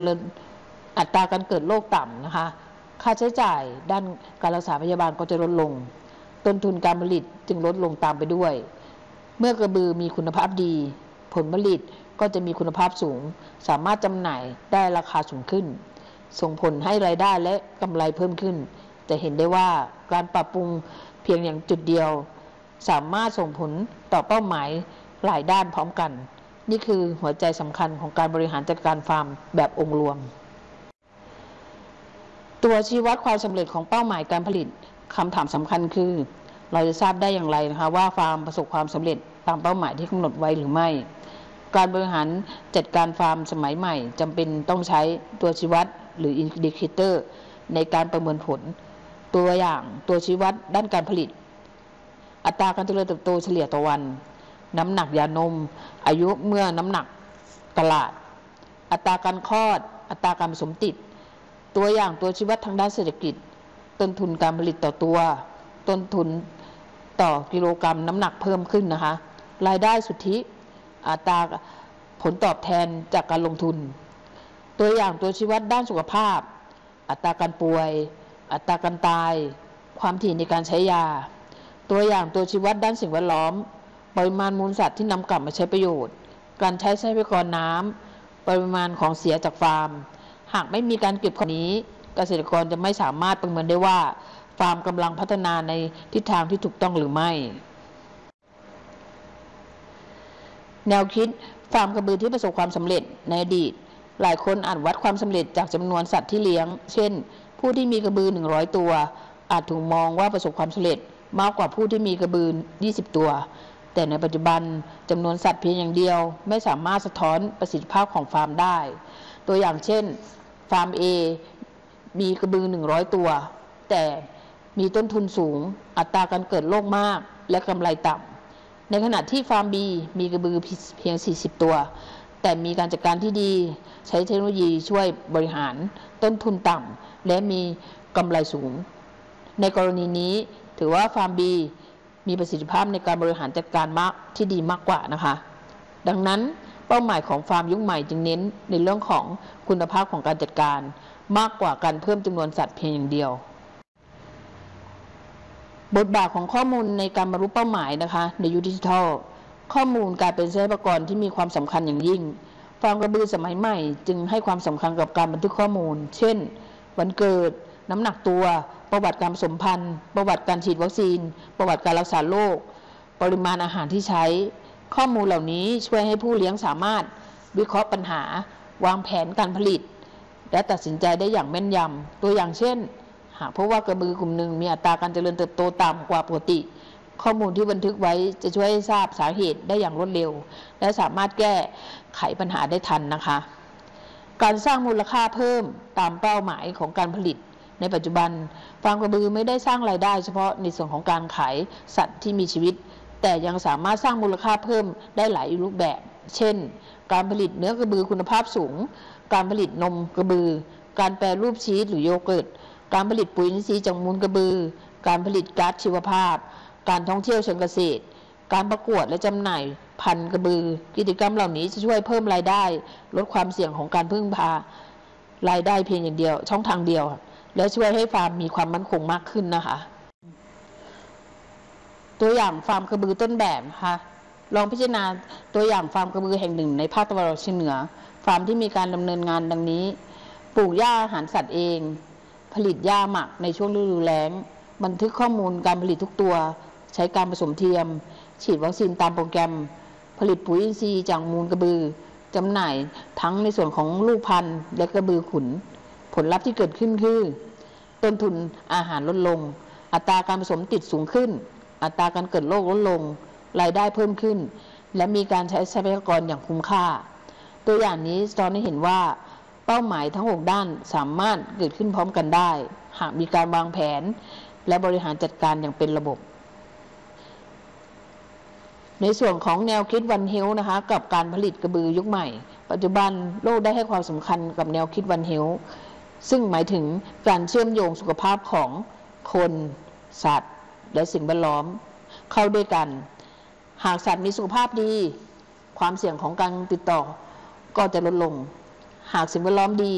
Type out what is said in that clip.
อัตราการเกิดโรคต่ำนะคะค่าใช้จ่ายด้านการรักษาพยาบาลก็จะลดลงต้นทุนการผลิตจึงลดลงตามไปด้วยเมื่อกระบือมีคุณภาพดีผลผลิตก็จะมีคุณภาพสูงสามารถจำหน่ายได้ราคาสูงขึ้นส่งผลให้รายได้และกำไรเพิ่มขึ้นแต่เห็นได้ว่าการปรับปรุงเพียงอย่างจุดเดียวสามารถส่งผลต่อเป้าหมายหลายด้านพร้อมกันนี่คือหัวใจสำคัญของการบริหารจัดการฟาร์มแบบองค์รวมตัวชี้วัดความสำเร็จของเป้าหมายการผลิตคำถามสำคัญคือเราจะทราบได้อย่างไรนะคะว่าฟาร์มประสบความสำเร็จตามเป้าหมายที่กำหนดไว้หรือไม่การบริหารจัดการฟาร์มสมัยใหม่จำเป็นต้องใช้ตัวชี้วัดหรืออินดิเคเตอร์ในการประเมินผลตัวอย่างตัวชี้วัดด้านการผลิตอัตราการเจริญเติบโตเฉลี่ยต่อวันน้ำหนักยานมอายุเมื่อน้ำหนักตลาดอัตราการคลอดอัตราการผสมติดตัวอย่างตัวชี้วัดทางด้านเศรษฐกิจต้นทุนการผลิตต่อตัวต้นทุนต่อกิโลกรัมน้ำหนักเพิ่มขึ้นนะคะรายได้สุทธิอัตราผลตอบแทนจากการลงทุนตัวอย่างตัวชี้วัดด้านสุขภาพอัตราการป่วยอัตราการตายความถี่ในการใช้ยาตัวอย่างตัวชี้วัดด้านสิ่งแวดล้อมปริมาณมูลสัตว์ที่นำกลับมาใช้ประโยชน์การใช้ทรัพยากรน้ำปริมาณของเสียจากฟาร์มหากไม่มีการเก็บข้อนี้เกษตรกรจะไม่สามารถประเมินได้ว่าฟาร์มกำลังพัฒนาในทิศทางที่ถูกต้องหรือไม่แนวคิดฟาร์มกระบือที่ประสบความสำเร็จในอดีตหลายคนอาจวัดความสำเร็จจากจำนวนสัตว์ที่เลี้ยงเช่นผู้ที่มีกระบือ100ตัวอาจถูกมองว่าประสบความสำเร็จมากกว่าผู้ที่มีกระบือ20ตัวแต่ในปัจจุบันจำนวนสัตว์เพียงอย่างเดียวไม่สามารถสะท้อนประสิทธิภาพของฟาร์มได้ตัวอย่างเช่นฟาร์ม A มีกระบือ100ตัวแต่มีต้นทุนสูงอัตราการเกิดโรคมากและกำไรต่ำในขณะที่ฟาร์ม B มีกระบือเพียง40ตัวแต่มีการจัดการที่ดีใช้เทคโนโลยีช่วยบริหารต้นทุนต่ำและมีกำไรสูงในกรณีนี้ถือว่าฟาร์ม B มีประสิทธิภาพในการบริหารจัดการมากที่ดีมากกว่านะคะดังนั้นเป้าหมายของฟาร์มยุคใหม่จึงเน้นในเรื่องของคุณภาพของการจัดการมากกว่าการเพิ่มจำนวนสัตว์เพียงอย่างเดียวบทบาทของข้อมูลในการบรรลุเป้าหมายนะคะในยุคดิจิทัลข้อมูลกลายเป็นทรัพยากรที่มีความสำคัญอย่างยิ่งฟาร์มกระบือสมัยใหม่จึงให้ความสำคัญกับการบันทึกข้อมูลเช่นวันเกิดน้ำหนักตัวประวัติการผสมพันธุ์ประวัติการฉีดวัคซีนประวัติการรักษาโรคปริมาณอาหารที่ใช้ข้อมูลเหล่านี้ช่วยให้ผู้เลี้ยงสามารถวิเคราะห์ปัญหาวางแผนการผลิตและตัดสินใจได้อย่างแม่นยำตัวอย่างเช่นหากพบว่ากระบือกลุ่มหนึ่งมีอัตราการเจริญเติบโตต่ำกว่าปกติข้อมูลที่บันทึกไว้จะช่วยให้ทราบสาเหตุได้อย่างรวดเร็วและสามารถแก้ไขปัญหาได้ทันนะคะการสร้างมูลค่าเพิ่มตามเป้าหมายของการผลิตในปัจจุบันฟาร์มกระบือไม่ได้สร้างรายได้เฉพาะในส่วนของการขายสัตว์ที่มีชีวิตแต่ยังสามารถสร้างมูลค่าเพิ่มได้หลายรูปแบบเช่นการผลิตเนื้อกระบือคุณภาพสูงการผลิตนมกระบือการแปรรูปชีสหรือโยเกิร์ตการผลิตปุ๋ยอินทรีย์จากมูลกระบือการผลิตก๊าซชีวภาพการท่องเที่ยวเชิงเกษตรการประกวดและจำหน่ายพันธุ์กระบือกิจกรรมเหล่านี้จะช่วยเพิ่มรายได้ลดความเสี่ยงของการพึ่งพารายได้เพียงอย่างเดียวช่องทางเดียวและช่วยให้ฟาร์มมีความมั่นคงมากขึ้นนะคะตัวอย่างฟาร์มกระบือต้นแบบค่ะลองพิจารณาตัวอย่างฟาร์มกระบือแห่งหนึ่งในภาคตะวันออกเฉียงเหนือฟาร์มที่มีการดำเนินงานดังนี้ปลูกหญ้าอาหารสัตว์เองผลิตหญ้าหมักในช่วงฤดูแล้งบันทึกข้อมูลการผลิตทุกตัวใช้การผสมเทียมฉีดวัคซีนตามโปรแกรมผลิตปุ๋ยอินทรีย์จากมูลกระบือจำหน่ายทั้งในส่วนของลูกพันธุ์และกระบือขุนผลลัพธ์ที่เกิดขึ้นคือต้นทุนอาหารลดลงอัตราการผสมติดสูงขึ้นอัตราการเกิดโรคลดลงรายได้เพิ่มขึ้นและมีการใช้ทรัพยากรอย่างคุ้มค่าตัวอย่างนี้สะท้อนให้เห็นว่าเป้าหมายทั้ง6ด้านสามารถเกิดขึ้นพร้อมกันได้หากมีการวางแผนและบริหารจัดการอย่างเป็นระบบในส่วนของแนวคิดวันเฮลท์นะคะกับการผลิตกระบือยุคใหม่ปัจจุบันโลกได้ให้ความสำคัญกับแนวคิดวันเฮลท์ซึ่งหมายถึงการเชื่อมโยงสุขภาพของคนสัตว์และสิ่งแวดล้อมเข้าด้วยกันหากสัตว์มีสุขภาพดีความเสี่ยงของการติดต่อก็จะลดลงหากสิ่งแวดล้อมดี